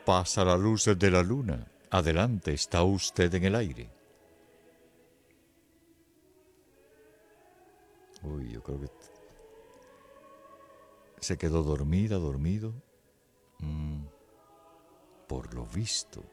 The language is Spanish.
Pasa la luz de la luna. Adelante, está usted en el aire. Uy, yo creo que se quedó dormido. Por lo visto.